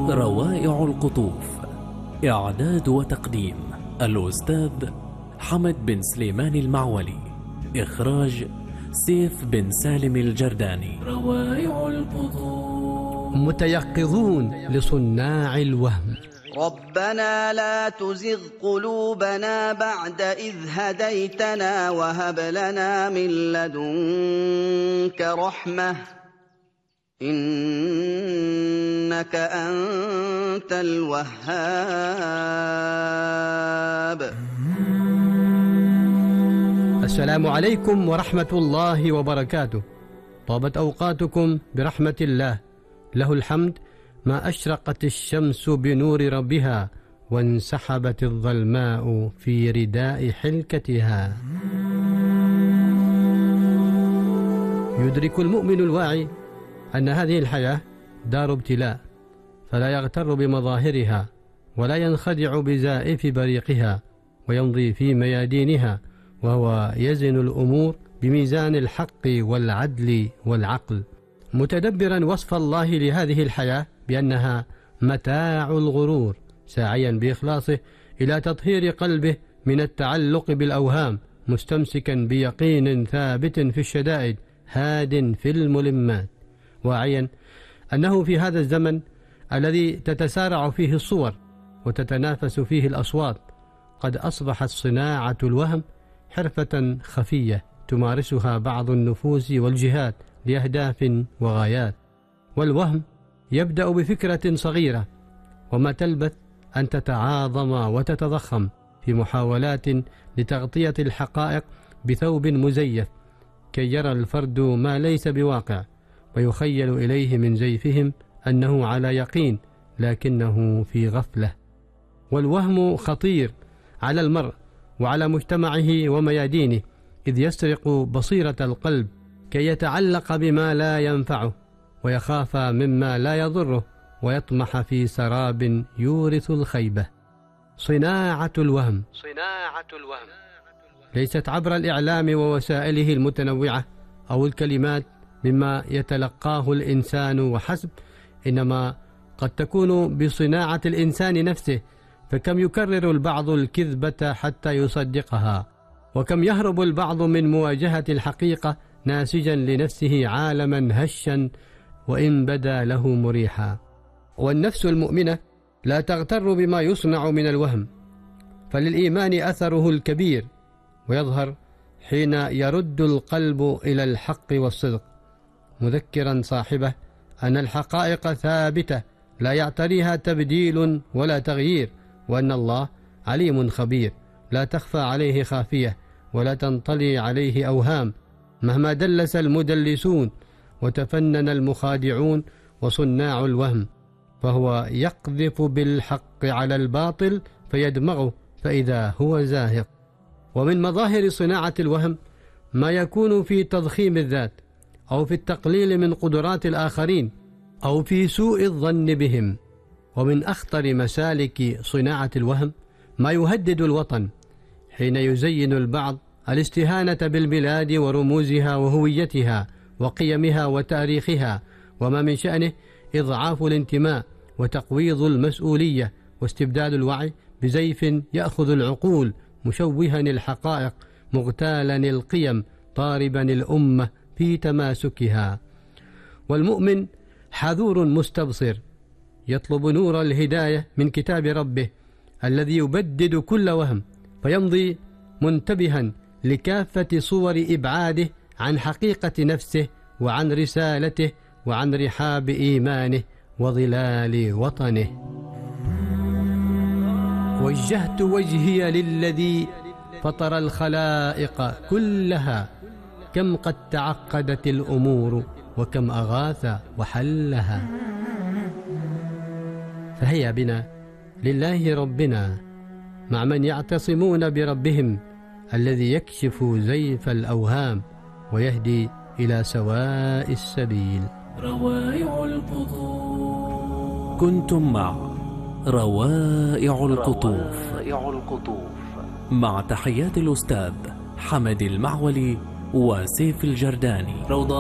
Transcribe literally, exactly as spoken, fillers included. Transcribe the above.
روائع القطوف. إعداد وتقديم الأستاذ حمد بن سليمان المعولي. إخراج سيف بن سالم الجرداني. روائع القطوف. متيقظون لصناع الوهم. ربنا لا تزغ قلوبنا بعد إذ هديتنا وهب لنا من لدنك رحمة إنك أنت الوهاب. السلام عليكم ورحمة الله وبركاته. طابت أوقاتكم برحمة الله، له الحمد ما أشرقت الشمس بنور ربها وانسحبت الظلماء في رداء حلكتها. يدرك المؤمن الواعي أن هذه الحياة دار ابتلاء، فلا يغتر بمظاهرها ولا ينخدع بزائف بريقها، ويمضي في ميادينها وهو يزن الأمور بميزان الحق والعدل والعقل، متدبرا وصف الله لهذه الحياة بأنها متاع الغرور، ساعيا بإخلاصه إلى تطهير قلبه من التعلق بالأوهام، مستمسكا بيقين ثابت في الشدائد هاد في الملمات، واعيا أنه في هذا الزمن الذي تتسارع فيه الصور وتتنافس فيه الأصوات قد أصبحت صناعة الوهم حرفة خفية تمارسها بعض النفوس والجهات لأهداف وغايات. والوهم يبدأ بفكرة صغيرة، وما تلبث أن تتعاظم وتتضخم في محاولات لتغطية الحقائق بثوب مزيف، كي يرى الفرد ما ليس بواقع، ويخيل إليه من زيفهم أنه على يقين لكنه في غفلة. والوهم خطير على المرء وعلى مجتمعه وميادينه، إذ يسرق بصيرة القلب كي يتعلق بما لا ينفعه ويخاف مما لا يضره، ويطمح في سراب يورث الخيبة. صناعة الوهم صناعة الوهم ليست عبر الإعلام ووسائله المتنوعة أو الكلمات مما يتلقاه الإنسان وحسب، إنما قد تكون بصناعة الإنسان نفسه، فكم يكرر البعض الكذبة حتى يصدقها، وكم يهرب البعض من مواجهة الحقيقة ناسجا لنفسه عالما هشا وإن بدا له مريحا. والنفس المؤمنة لا تغتر بما يصنع من الوهم، فللإيمان أثره الكبير، ويظهر حين يرد القلب إلى الحق والصدق، مذكرا صاحبه أن الحقائق ثابتة لا يعتريها تبديل ولا تغيير، وأن الله عليم خبير لا تخفى عليه خافية ولا تنطلي عليه أوهام، مهما دلس المدلسون وتفنن المخادعون وصناع الوهم، فهو يقذف بالحق على الباطل فيدمغه فإذا هو زاهق. ومن مظاهر صناعة الوهم ما يكون في تضخيم الذات، أو في التقليل من قدرات الآخرين، أو في سوء الظن بهم. ومن أخطر مسالك صناعة الوهم ما يهدد الوطن، حين يزين البعض الاستهانة بالبلاد ورموزها وهويتها وقيمها وتاريخها، وما من شأنه إضعاف الانتماء وتقويض المسؤولية واستبدال الوعي بزيف يأخذ العقول، مشوها الحقائق، مغتالا القيم، طاربا الأمة في تماسكها. والمؤمن حذور مستبصر، يطلب نور الهداية من كتاب ربه الذي يبدد كل وهم، فيمضي منتبها لكافة صور إبعاده عن حقيقة نفسه وعن رسالته وعن رحاب إيمانه وظلال وطنه. وجهت وجهي للذي فطر الخلائق كلها، كم قد تعقدت الأمور وكم أغاث وحلها. فهيا بنا لله ربنا مع من يعتصمون بربهم الذي يكشف زيف الأوهام ويهدي إلى سواء السبيل. روائع القطوف. كنتم مع روائع القطوف مع تحيات الأستاذ حمد المعولي وسيف الجرداني.